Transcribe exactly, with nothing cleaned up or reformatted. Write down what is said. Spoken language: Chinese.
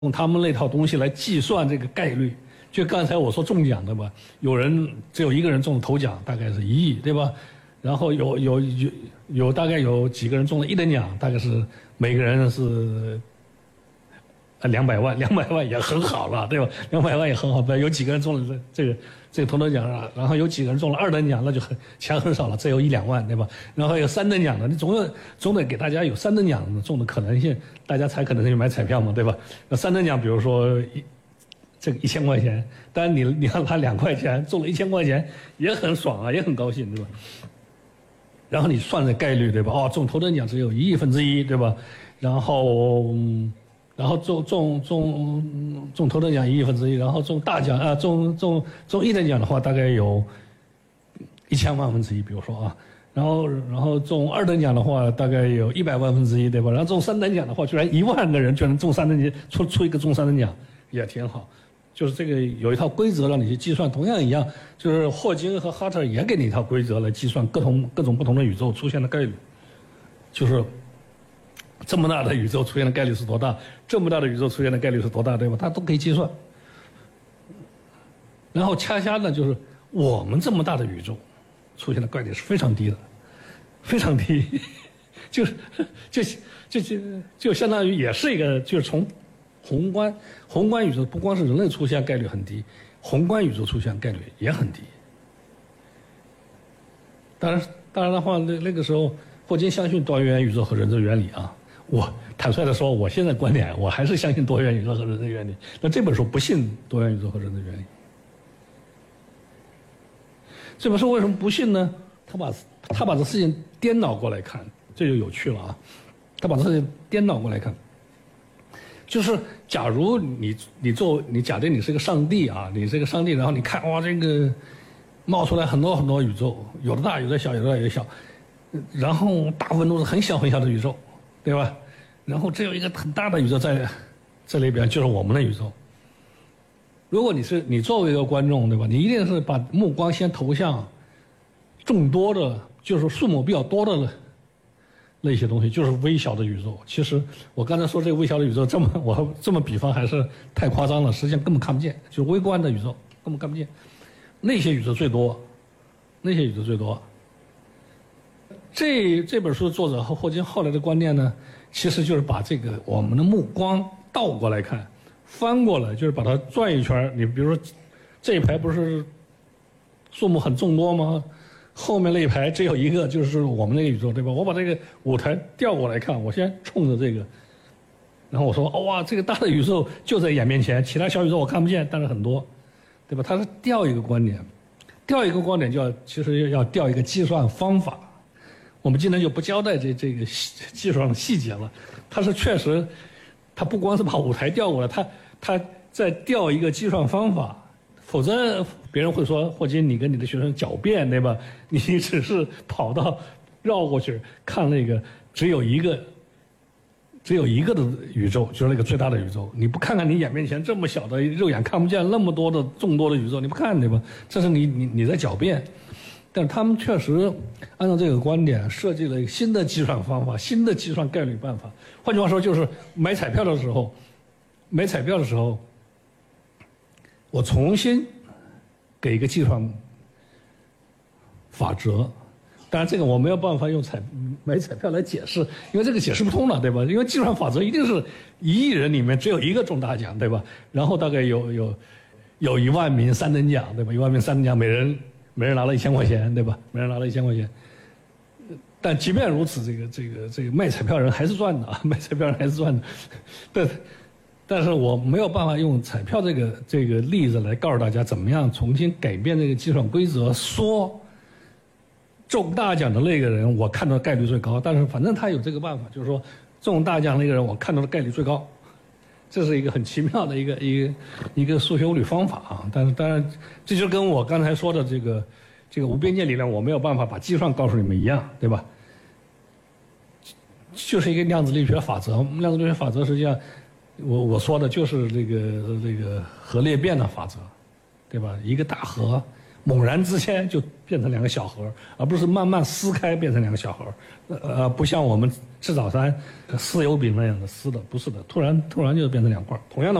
用他们那套东西来计算这个概率。就刚才我说中奖的吧，有人只有一个人中了头奖，大概是一亿，对吧？然后有有有有大概有几个人中了一等奖，大概是每个人是呃两百万，两百万也很好了，对吧？两百万也很好，有几个人中了这个这个头等奖啊，然后有几个人中了二等奖，那就很钱很少了，只有一两万，对吧？然后有三等奖的，你总有总得给大家有三等奖中的可能性，大家才可能去买彩票嘛，对吧？那三等奖，比如说一。这个一千块钱，当然你你让他两块钱中了一千块钱也很爽啊，也很高兴，对吧？然后你算这概率，对吧？哦，中头等奖只有一亿分之一，对吧？然后，嗯、然后中中中中头等奖一亿分之一，然后中大奖啊，中中中一等奖的话，大概有一千万分之一，比如说啊，然后然后中二等奖的话，大概有一百万分之一，对吧？然后中三等奖的话，居然一万个人居然中三等奖，出出一个中三等奖，也挺好。就是这个有一套规则让你去计算，同样一样，就是霍金和哈特也给你一套规则来计算各种各种不同的宇宙出现的概率，就是这么大的宇宙出现的概率是多大，这么大的宇宙出现的概率是多大，对吧？它都可以计算。然后恰恰呢，就是我们这么大的宇宙出现的概率是非常低的，非常低，就是就就就就相当于也是一个就是从。宏观宏观宇宙不光是人类出现概率很低，宏观宇宙出现概率也很低。当然，当然的话，那那个时候，霍金相信多元宇宙和人的原理啊。我坦率的说，我现在观点我还是相信多元宇宙和人的原理。那这本书不信多元宇宙和人的原理。这本书为什么不信呢？他把他把这事情颠倒过来看，这就有趣了啊。他把这事情颠倒过来看。就是假如你你做你假定你是个上帝啊，你是个上帝，然后你看哇这个冒出来很多很多宇宙，有的大有的小，有的大有的小，然后大部分都是很小很小的宇宙，对吧？然后只有一个很大的宇宙在这里边，就是我们的宇宙。如果你是你作为一个观众，对吧？你一定是把目光先投向众多的，就是数目比较多的了。那些东西就是微小的宇宙。其实我刚才说这个微小的宇宙，这么我这么比方还是太夸张了，实际上根本看不见，就是微观的宇宙根本看不见。那些宇宙最多，那些宇宙最多。这这本书的作者和霍金后来的观念呢，其实就是把这个我们的目光倒过来看，翻过来，就是把它转一圈。你比如说这一排不是数目很众多吗？后面那一排只有一个，就是我们那个宇宙，对吧？我把这个舞台调过来看，我先冲着这个，然后我说，哦哇，这个大的宇宙就在眼面前，其他小宇宙我看不见，但是很多，对吧？它是调一个观点，调一个观点就要其实要调一个计算方法。我们今天就不交代这这个技术上的细节了。它是确实，它不光是把舞台调过来，它它在调一个计算方法。否则别人会说霍金你跟你的学生狡辩，对吧？你只是跑到绕过去看那个只有一个只有一个的宇宙，就是那个最大的宇宙，你不看看你眼面前这么小的肉眼看不见那么多的众多的宇宙，你不看，对吧？这是你你你在狡辩。但是他们确实按照这个观点设计了一个新的计算方法，新的计算概率办法。换句话说，就是买彩票的时候买彩票的时候我重新给一个计算法则，当然这个我没有办法用彩买彩票来解释，因为这个解释不通了，对吧？因为计算法则一定是一亿人里面只有一个中大奖，对吧？然后大概有有有一万名三等奖，对吧？一万名三等奖，每人每人拿了一千块钱，对吧？每人拿了一千块钱。但即便如此，这个这个这个卖彩票人还是赚的啊，卖彩票人还是赚的，但。但是我没有办法用彩票这个这个例子来告诉大家怎么样重新改变这个计算规则，说中大奖的那个人我看到的概率最高，但是反正他有这个办法，就是说中大奖那个人我看到的概率最高，这是一个很奇妙的一个一个一个数学物理方法啊。但是当然这就跟我刚才说的这个这个无边界理论我没有办法把计算告诉你们一样，对吧？就是一个量子力学法则，量子力学法则实际上我我说的就是这个这个核裂变的法则，对吧？一个大核猛然之间就变成两个小盒，而不是慢慢撕开变成两个小盒。呃，不像我们吃早餐撕油饼那样的撕的，不是的，突然突然就变成两块。同样的。